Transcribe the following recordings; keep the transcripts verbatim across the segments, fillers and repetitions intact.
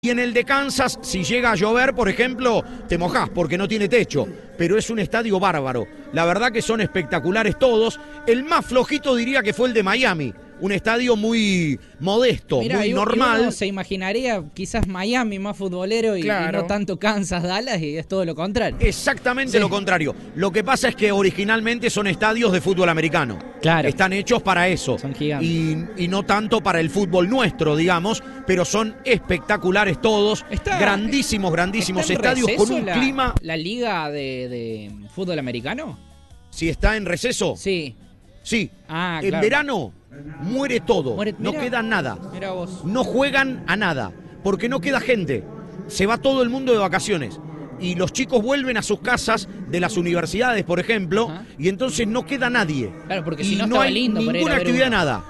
Y en el de Kansas, si llega a llover, por ejemplo, te mojás porque no tiene techo. Pero es un estadio bárbaro. La verdad que son espectaculares todos. El más flojito diría que fue el de Miami. Un estadio muy modesto, Mirá, muy y, normal. Y uno se imaginaría quizás Miami más futbolero y, Claro. y no tanto Kansas, Dallas, y es todo lo contrario. Exactamente Sí. lo contrario. Lo que pasa es que originalmente son estadios de fútbol americano. Claro. Están hechos para eso. Son gigantes. Y, y no tanto para el fútbol nuestro, digamos, pero son espectaculares todos. Está- grandísimos, grandísimos ¿Está en estadios con receso un la, clima. la liga de, de fútbol americano? Si está en receso, Sí. sí. Ah, En claro. verano muere todo. Muere- no mirá. queda nada. Mira vos. No juegan a nada, porque no queda gente. Se va todo el mundo de vacaciones. Y los chicos vuelven a sus casas de las universidades, por ejemplo, Ajá. y entonces no queda nadie. Claro, porque y si no no estaba hay lindo para ir a ninguna ver actividad, uno. nada.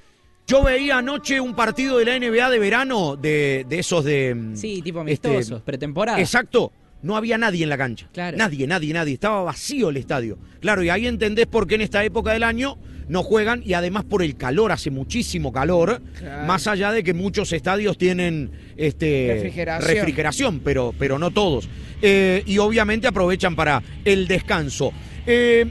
Yo veía anoche un partido de la N B A de verano, de, de esos de... Sí, tipo este, amistosos, pretemporada. Exacto. No había nadie en la cancha. Claro. Nadie, nadie, nadie. Estaba vacío el estadio. Claro, y ahí entendés por qué en esta época del año no juegan, y además por el calor, hace muchísimo calor, Claro. más allá de que muchos estadios tienen este, Refrigeración. refrigeración, pero, pero no todos. Eh, y obviamente aprovechan para el descanso. Eh,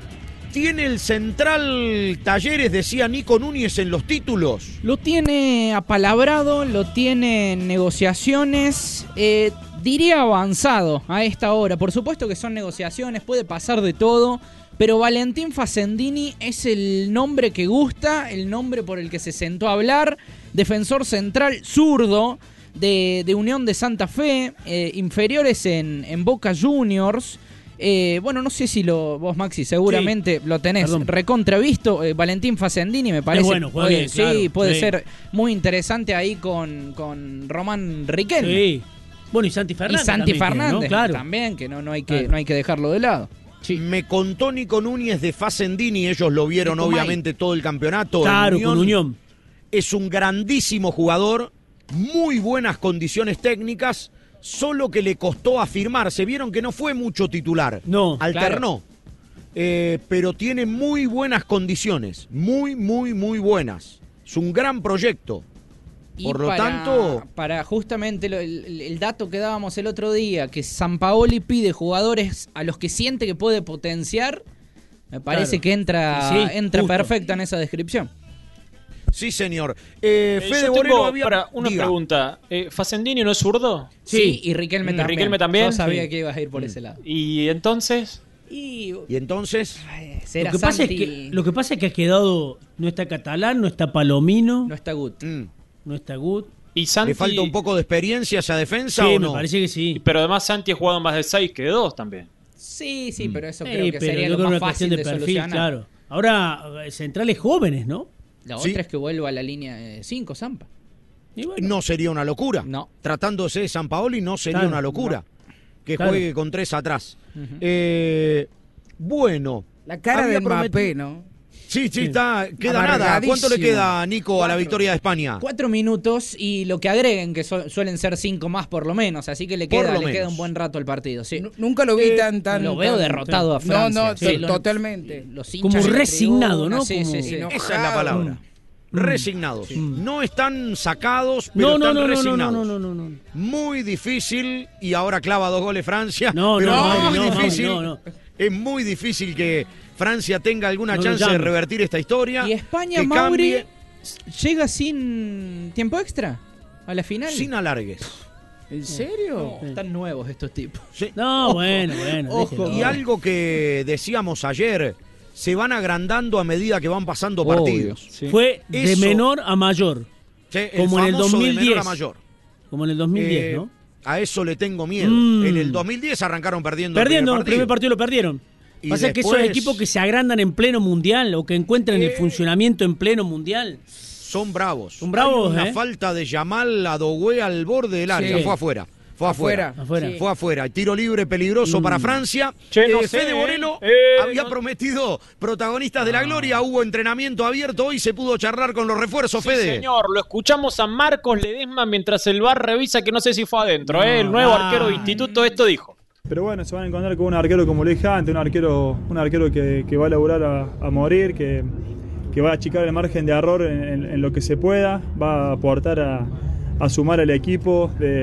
tiene el Central Talleres, decía Nico Núñez en los títulos. Lo tiene apalabrado, lo tiene en negociaciones, eh, diría avanzado a esta hora. Por supuesto que son negociaciones, puede pasar de todo, pero Valentín Facendini es el nombre que gusta, el nombre por el que se sentó a hablar. Defensor central zurdo de, de Unión de Santa Fe, eh, inferiores en, en Boca Juniors. Eh, bueno, no sé si lo vos, Maxi, seguramente lo tenés Perdón. recontravisto. Eh, Valentín Facendini me parece. bueno, juega puede- bien, sí, claro, puede sí. ser muy interesante ahí con, con Román Riquelme. Sí. Bueno, y Santi Y Fernández. Santi también, que, Fernández ¿no? Claro. también, que no, no, hay que Claro. no hay que dejarlo de lado. Sí. Me contó Nico Núñez de Facendini, ellos lo vieron De Comay. obviamente todo el campeonato. en Claro, con Unión. Es un grandísimo jugador, muy buenas condiciones técnicas, solo que le costó afirmarse. Vieron que no fue mucho titular. No, alternó. Eh, pero tiene muy buenas condiciones, muy, muy, muy buenas. Es un gran proyecto. Y Por lo para- tanto- para justamente lo- el, el dato que dábamos el otro día, que Sampaoli pide jugadores a los que siente que puede potenciar, me parece Claro. que entra, Sí, entra justo. perfecta en esa descripción. Sí, señor. Eh, Eh, Fede yo Borelo tengo había... para una Diga. pregunta. Eh, ¿Facendini no es zurdo? Sí, y Riquelme Mm, también. Riquelme también. Yo sabía Sí. que ibas a ir por ese lado. Y entonces, Y Y entonces... ay, será Lo que, pasa es Santi- que, lo que pasa es que ha quedado. No está Catalán, no está Palomino, no está good. mm, no está Gut. y Santi. ¿Le falta un poco de experiencia a esa defensa Sí, o me no? parece que sí. Pero además Santi ha jugado más de seis que de dos también. Sí, sí, pero eso Sí, creo que pero sería yo lo creo más una cuestión fácil de de, perfil, solucionar. claro. Ahora, eh, centrales jóvenes, ¿no? La Sí. otra es que vuelva a la línea cinco, Zampa. Y bueno, No sería una locura. No. Tratándose de San Paoli no sería Claro, una locura. Que Claro. juegue con tres atrás. Eh, bueno. La cara había de Mbappé, prometido- ¿no? Sí, sí, está. Queda nada. Amargadísimo. ¿Cuánto le queda, Nico, a la Cuatro. victoria de España? Cuatro minutos y lo que agreguen, que su- suelen ser cinco más por lo menos, así que le Por queda, lo le queda menos. un buen rato el partido, sí. N- Nunca lo vi Eh, tan, tan... lo veo tan- derrotado a Francia. No, no, Sí, to- lo- totalmente. Los Como hinchas en la resignado, tribuna, ¿no? Sí, Como- sí, sí. Enojado. Esa es la palabra. Resignados. No están sacados, no, pero no, están no, no, no, resignados. no, no, no, no. Muy difícil, y ahora clava dos goles Francia. No, pero no, es Mauri, muy no, Mauri, difícil. no, no. Es muy difícil que Francia tenga alguna No lo chance de llames. revertir esta historia. Y España, que Mauri, cambie llega sin tiempo extra a la final. sin alargues. ¿En serio? No, están nuevos estos tipos. Sí. No, Ojo. bueno, bueno. Ojo. déjelo. Y algo que decíamos ayer, se van agrandando a medida que van pasando Obvio, partidos. sí. Fue de Eso- menor a mayor, Sí, el como en el famoso de menor a dos mil diez. mayor. como en el dos mil diez, Eh, ¿no? A eso le tengo miedo. Mm. En el dos mil diez arrancaron perdiendo. Perdiendo, el el primer partido lo perdieron. Y Pasa que esos después- equipos que se agrandan en pleno mundial o que encuentran el Eh. funcionamiento en pleno mundial. Son bravos. Son bravos, Hay una ¿eh? falta de Yamal Adoué al borde del área. Sí. Fue afuera. Fue afuera. Afuera. Afuera. Sí. Fue afuera. Tiro libre peligroso para Francia. Che, no Eh, sé, Fede eh. Borelo Eh, había no- prometido protagonistas de la gloria. Hubo entrenamiento abierto. Hoy se pudo charlar con los refuerzos, Sí, Fede. señor, lo escuchamos a Marcos Ledesma mientras el V A R revisa que no sé si fue adentro, No, ¿eh? El nuevo ah. arquero de instituto esto dijo. Pero bueno, se van a encontrar con un arquero, como le dije antes, un arquero, un arquero que, que va a laburar a, a morir, que, que va a achicar el margen de error en, en- en lo que se pueda, va a aportar a, a sumar al equipo. De,